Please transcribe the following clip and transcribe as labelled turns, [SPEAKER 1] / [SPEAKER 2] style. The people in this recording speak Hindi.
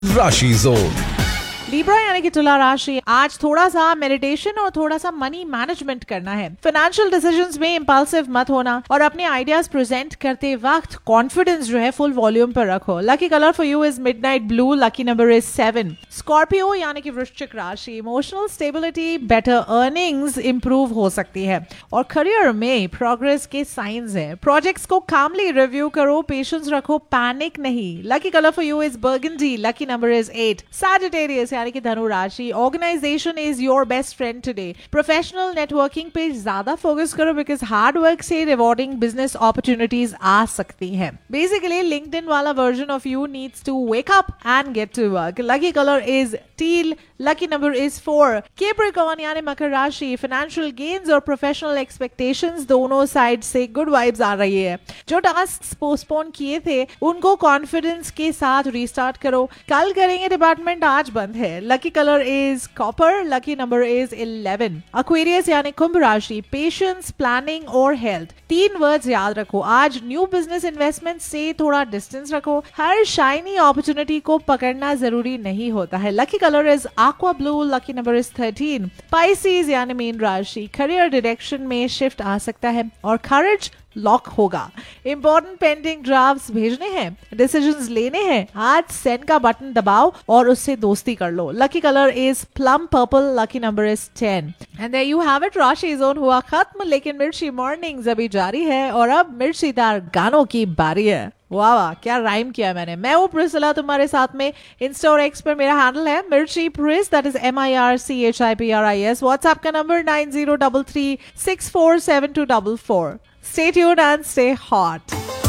[SPEAKER 1] राशि जोन।
[SPEAKER 2] लिब्रा यानी कि तुला राशि, आज थोड़ा सा मेडिटेशन और थोड़ा सा मनी मैनेजमेंट करना है। फाइनेंशियल डिसीजंस में इंपल्सिव मत होना और अपने आइडियाज प्रेजेंट करते वक्त कॉन्फिडेंस जो है फुल वॉल्यूम पर रखो। Lucky colour for you is midnight blue, lucky number is 7। Scorpio यानी कि वृश्चिक राशि, emotional stability, better earnings improve हो सकती है और करियर में प्रोग्रेस के साइंस है। प्रोजेक्ट्स को कामली रिव्यू करो, पेशेंस रखो, पैनिक नहीं। Lucky colour for you is burgundy, lucky number is 8। Sagittarius यानी कि धनु राशि, organisation is your best friend today. Professional networking पे ज्यादा फोकस करो बिकॉज हार्ड वर्क से रिवॉर्डिंग बिजनेस अपॉर्चुनिटीज आ सकती हैं। बेसिकली लिंक्डइन वाला version of you needs to wake up and gate to work. Lucky colour is till, lucky number is 4। Capricorn यानी मकर राशि, फाइनेंशियल गेन्स और प्रोफेशनल एक्सपेक्टेशंस दोनों साइड से गुड वाइब्स आ रही है। जो टास्क पोस्टपोन किए थे उनको कॉन्फिडेंस के साथ रीस्टार्ट करो। कल करेंगे डिपार्टमेंट, आज बंद है। Lucky colour is copper, lucky number is 11। Aquarius यानी कुंभ राशि, पेशेंस, प्लानिंग और हेल्थ, 3 वर्ड्स याद रखो। आज न्यू बिजनेस इन्वेस्टमेंट से थोड़ा डिस्टेंस रखो। हर शाइनी अपॉर्चुनिटी को पकड़ना जरूरी नहीं होता है। Lucky colour is aqua blue, lucky number is 13। Pisces यानी मीन राशि, करियर डायरेक्शन में शिफ्ट आ सकता है और करेज लॉक होगा। इंपॉर्टेंट पेंडिंग ड्राफ्ट्स भेजने हैं, डिसीजंस लेने हैं, आज सेंड का बटन दबाओ और उससे दोस्ती कर लो। Lucky colour is plum purple, lucky number is 10। And there you have it, राशि जोन हुआ खत्म, लेकिन मिर्ची मॉर्निंग्स अभी जारी है और अब मिर्चीदार गानों की बारी है। वाह वाह, क्या राइम किया मैंने। मैं वो प्रिसला तुम्हारे साथ में। इंस्टा और एक्स पर मेरा हैंडल है मिर्ची प्रिस, दैट इज MIRCHIPRIS। व्हाट्सएप का number 9033647244। Stay tuned and stay hot.